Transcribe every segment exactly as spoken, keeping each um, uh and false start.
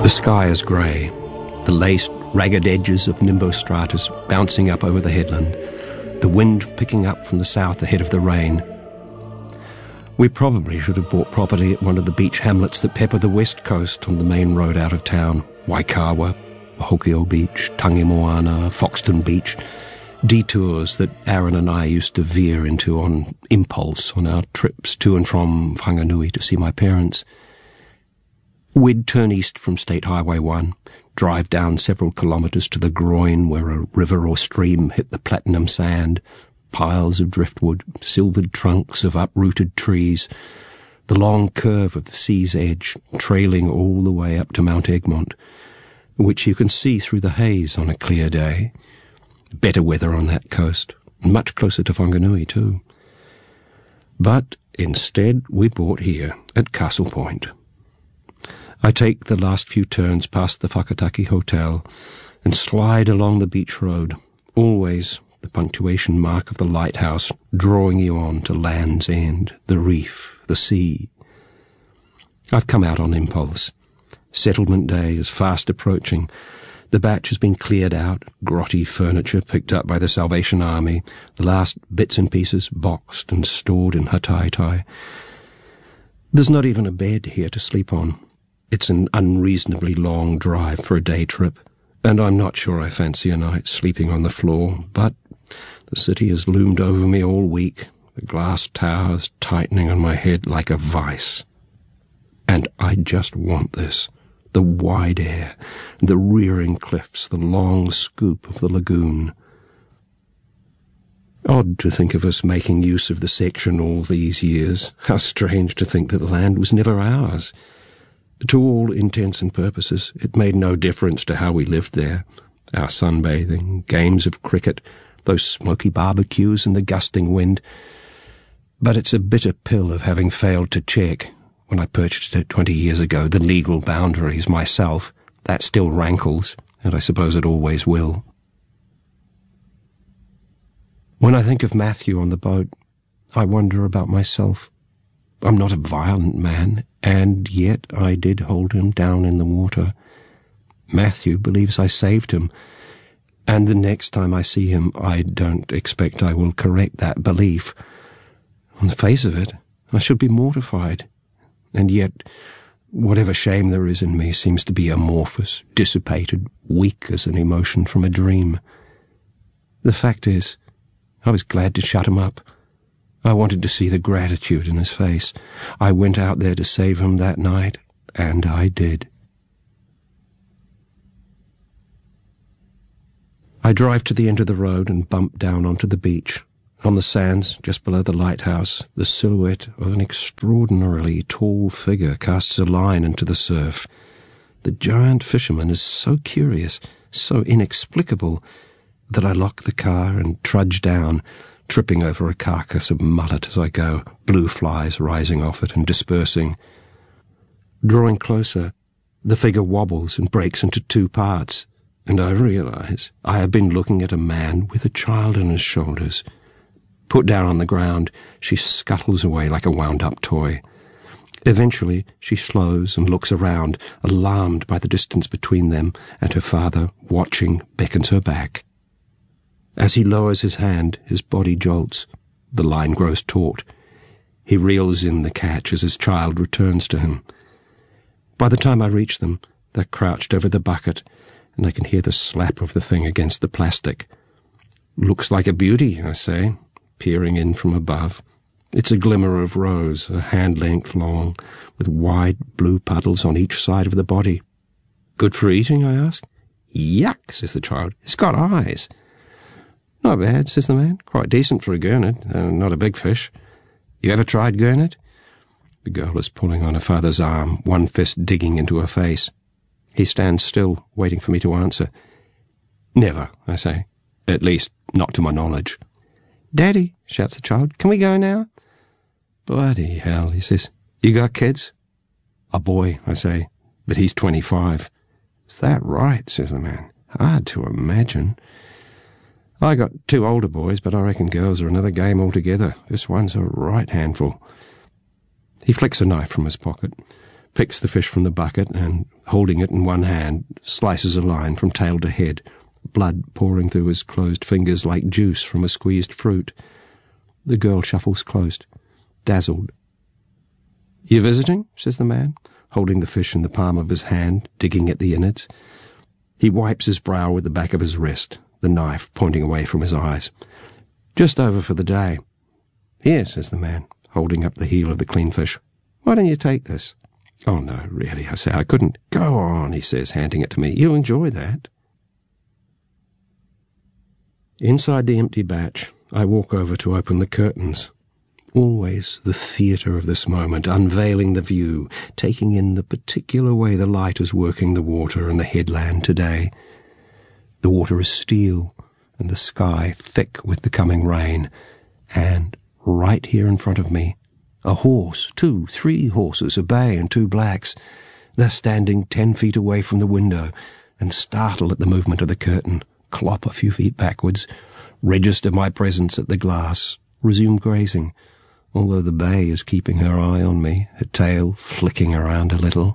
The sky is grey, the laced, ragged edges of nimbostratus bouncing up over the headland, the wind picking up from the south ahead of the rain. We probably should have bought property at one of the beach hamlets that pepper the west coast on the main road out of town. Waikawa, Hokio Beach, Tangimoana, Foxton Beach. Detours that Aaron and I used to veer into on impulse on our trips to and from Whanganui to see my parents. We'd turn east from State Highway one, drive down several kilometres to the groin where a river or stream hit the platinum sand, piles of driftwood, silvered trunks of uprooted trees, the long curve of the sea's edge trailing all the way up to Mount Egmont, which you can see through the haze on a clear day. Better weather on that coast, much closer to Whanganui too. But instead we bought here at Castle Point. I take the last few turns past the Whakataki Hotel and slide along the beach road, always the punctuation mark of the lighthouse drawing you on to Land's End, the reef, the sea. I've come out on impulse. Settlement day is fast approaching. The batch has been cleared out, grotty furniture picked up by the Salvation Army, the last bits and pieces boxed and stored in hataitai. There's not even a bed here to sleep on. It's an unreasonably long drive for a day trip, and I'm not sure I fancy a night sleeping on the floor, but the city has loomed over me all week, the glass towers tightening on my head like a vice. And I just want this. The wide air, the rearing cliffs, the long scoop of the lagoon. Odd to think of us making use of the section all these years. How strange to think that the land was never ours. To all intents and purposes, it made no difference to how we lived there. Our sunbathing, games of cricket, those smoky barbecues and the gusting wind. But it's a bitter pill of having failed to check, when I purchased it twenty years ago, the legal boundaries myself. That still rankles, and I suppose it always will. When I think of Matthew on the boat, I wonder about myself. I'm not a violent man, and yet I did hold him down in the water. Matthew believes I saved him, and the next time I see him, I don't expect I will correct that belief. On the face of it, I should be mortified. And yet, whatever shame there is in me seems to be amorphous, dissipated, weak as an emotion from a dream. The fact is, I was glad to shut him up. I wanted to see the gratitude in his face. I went out there to save him that night, and I did. I drive to the end of the road and bump down onto the beach. On the sands, just below the lighthouse, the silhouette of an extraordinarily tall figure casts a line into the surf. The giant fisherman is so curious, so inexplicable, that I lock the car and trudge down, tripping over a carcass of mullet as I go, blue flies rising off it and dispersing. Drawing closer, the figure wobbles and breaks into two parts, and I realize I have been looking at a man with a child on his shoulders. Put down on the ground, she scuttles away like a wound-up toy. Eventually, she slows and looks around, alarmed by the distance between them, and her father, watching, beckons her back. As he lowers his hand, his body jolts. The line grows taut. He reels in the catch as his child returns to him. By the time I reach them, they're crouched over the bucket, and I can hear the slap of the thing against the plastic. Looks like a beauty, I say, peering in from above. It's a glimmer of rose, a hand-length long, with wide blue puddles on each side of the body. Good for eating, I ask. Yuck, says the child. It's got eyes. Not bad, says the man. Quite decent for a gurnard, uh, not a big fish. You ever tried gurnard? The girl is pulling on her father's arm, one fist digging into her face. He stands still, waiting for me to answer. Never, I say. At least, not to my knowledge. Daddy, shouts the child, can we go now? Bloody hell, he says. You got kids? A boy, I say, but he's twenty-five. Is that right, says the man. Hard to imagine. I got two older boys, but I reckon girls are another game altogether. This one's a right handful. He flicks a knife from his pocket, picks the fish from the bucket and, holding it in one hand, slices a line from tail to head, blood pouring through his closed fingers like juice from a squeezed fruit. The girl shuffles close, dazzled. "You visiting?" says the man, holding the fish in the palm of his hand, digging at the innards. He wipes his brow with the back of his wrist, the knife pointing away from his eyes. "Just over for the day." "Here," says the man, holding up the heel of the clean fish. "Why don't you take this?" "Oh, no, really," I say. "I couldn't." "Go on," he says, handing it to me. "You'll enjoy that." Inside the empty batch, I walk over to open the curtains. Always the theatre of this moment, unveiling the view, taking in the particular way the light is working the water and the headland today. The water is steel, and the sky thick with the coming rain, and right here in front of me, a horse, two, three horses, a bay and two blacks. They're standing ten feet away from the window, and startle at the movement of the curtain, clop a few feet backwards, register my presence at the glass, resume grazing, although the bay is keeping her eye on me, her tail flicking around a little.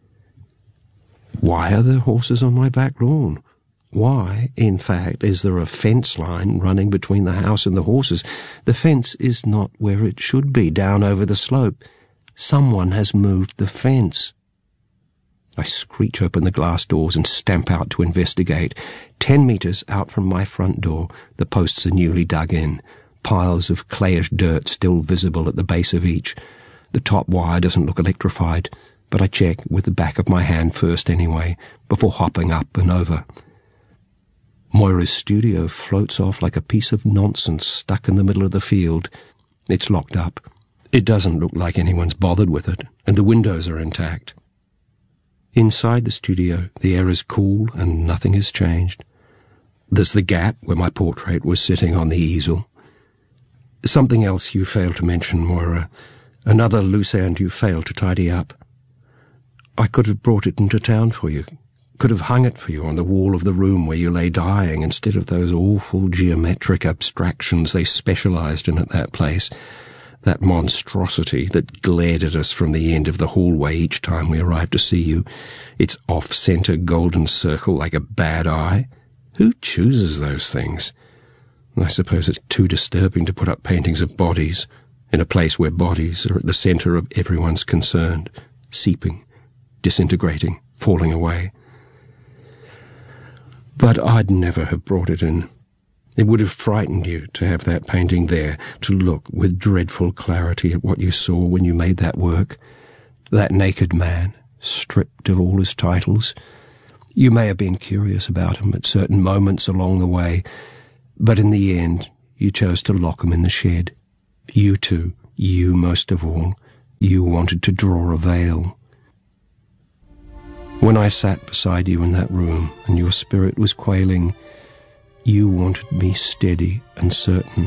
Why are there horses on my back lawn? Why, in fact, is there a fence line running between the house and the horses? The fence is not where it should be, down over the slope. Someone has moved the fence. I screech open the glass doors and stamp out to investigate. Ten metres out from my front door, the posts are newly dug in, piles of clayish dirt still visible at the base of each. The top wire doesn't look electrified, but I check with the back of my hand first anyway, before hopping up and over. Moira's studio floats off like a piece of nonsense stuck in the middle of the field. It's locked up. It doesn't look like anyone's bothered with it, and the windows are intact. Inside the studio, the air is cool and nothing has changed. There's the gap where my portrait was sitting on the easel. Something else you failed to mention, Moira. Another loose end you failed to tidy up. I could have brought it into town for you, could have hung it for you on the wall of the room where you lay dying instead of those awful geometric abstractions they specialized in at that place, that monstrosity that glared at us from the end of the hallway each time we arrived to see you, its off-centre golden circle like a bad eye. Who chooses those things? I suppose it's too disturbing to put up paintings of bodies in a place where bodies are at the centre of everyone's concerned, seeping, disintegrating, falling away. But I'd never have brought it in. It would have frightened you to have that painting there, to look with dreadful clarity at what you saw when you made that work. That naked man, stripped of all his titles. You may have been curious about him at certain moments along the way, but in the end you chose to lock him in the shed. You too, you most of all, you wanted to draw a veil. When I sat beside you in that room and your spirit was quailing, you wanted me steady and certain.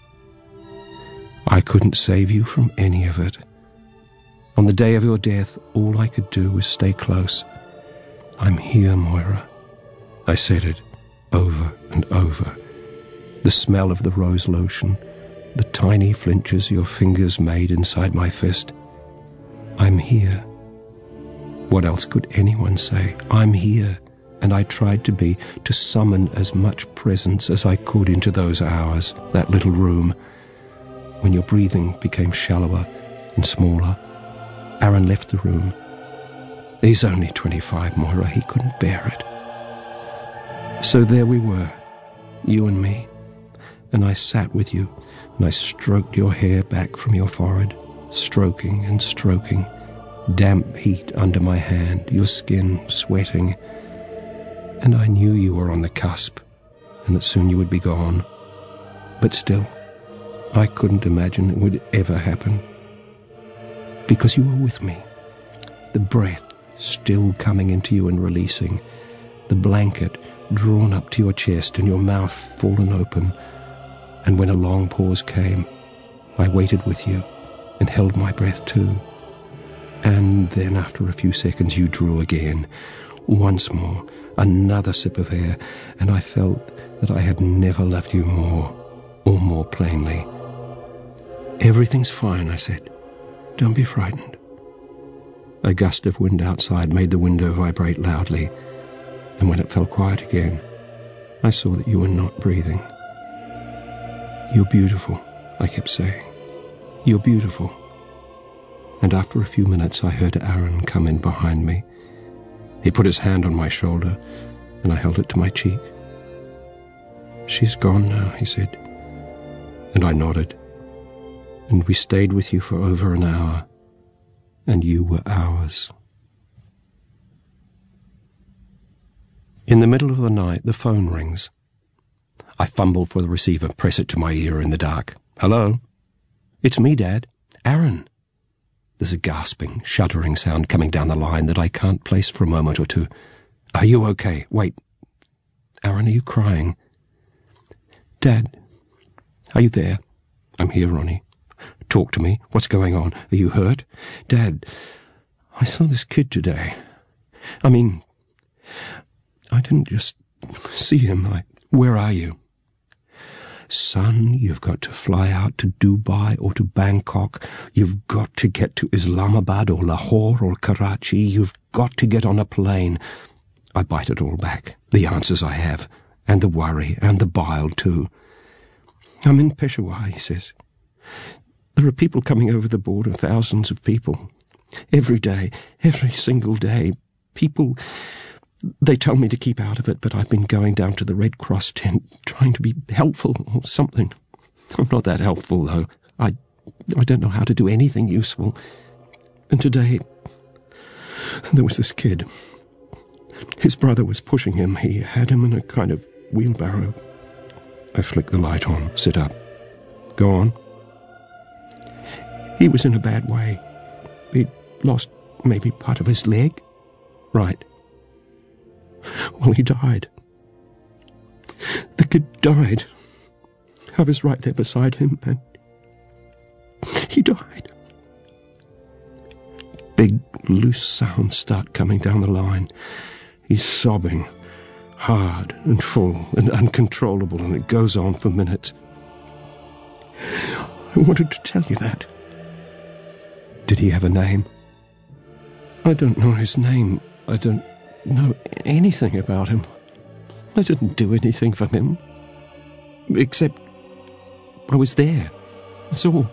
I couldn't save you from any of it. On the day of your death, all I could do was stay close. "I'm here, Moira." I said it over and over. The smell of the rose lotion, the tiny flinches your fingers made inside my fist. "I'm here." What else could anyone say? I'm here, and I tried to be, to summon as much presence as I could into those hours, that little room. When your breathing became shallower and smaller, Aaron left the room. He's only twenty-five, Moira. He couldn't bear it. So there we were, you and me, and I sat with you, and I stroked your hair back from your forehead, stroking and stroking, damp heat under my hand, your skin sweating, and I knew you were on the cusp, and that soon you would be gone. But still, I couldn't imagine it would ever happen, because you were with me, the breath still coming into you and releasing, the blanket drawn up to your chest and your mouth fallen open, and when a long pause came, I waited with you and held my breath too. And then after a few seconds you drew again, once more, another sip of air, and I felt that I had never loved you more, or more plainly. "Everything's fine," I said. "Don't be frightened." A gust of wind outside made the window vibrate loudly, and when it fell quiet again, I saw that you were not breathing. "You're beautiful," I kept saying. "You're beautiful." And after a few minutes I heard Aaron come in behind me. He put his hand on my shoulder, and I held it to my cheek. "She's gone now," he said. And I nodded. "And we stayed with you for over an hour, and you were ours." In the middle of the night, the phone rings. I fumble for the receiver, press it to my ear in the dark. "Hello?" "It's me, Dad. Aaron." There's a gasping, shuddering sound coming down the line that I can't place for a moment or two. "Are you okay? Wait. Aaron, are you crying?" "Dad, are you there?" "I'm here, Ronnie. Talk to me. What's going on? Are you hurt?" "Dad, I saw this kid today. I mean, I didn't just see him. I, where are you?" "Son, you've got to fly out to Dubai or to Bangkok. You've got to get to Islamabad or Lahore or Karachi. You've got to get on a plane." I bite it all back, the answers I have, and the worry, and the bile too. "I'm in Peshawar," he says. "There are people coming over the border, thousands of people. Every day, every single day. People... They tell me to keep out of it, but I've been going down to the Red Cross tent, trying to be helpful or something. I'm not that helpful, though. I, I don't know how to do anything useful. And today, there was this kid. His brother was pushing him. He had him in a kind of wheelbarrow." I flick the light on, sit up. "Go on." "He was in a bad way. He'd lost maybe part of his leg." "Right." "Well, he died. The kid died. I was right there beside him, and he died." Big, loose sounds start coming down the line. He's sobbing, hard and full and uncontrollable, and it goes on for minutes. "I wanted to tell you that." "Did he have a name?" "I don't know his name. I don't know anything about him. I didn't do anything for him. Except I was there. That's all."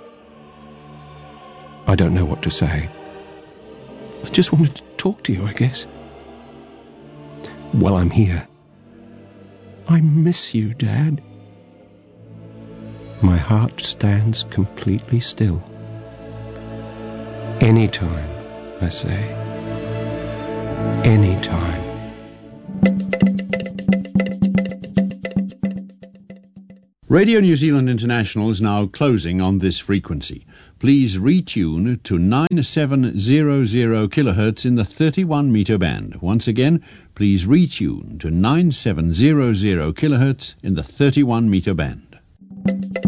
I don't know what to say. "I just wanted to talk to you, I guess." "Well, I'm here." "I miss you, Dad." My heart stands completely still. "Anytime," I say. "Anytime." Radio New Zealand International is now closing on this frequency. Please retune to nine seven zero zero kilohertz in the thirty-one meter band. Once again, please retune to nine seven zero zero kilohertz in the thirty-one meter band.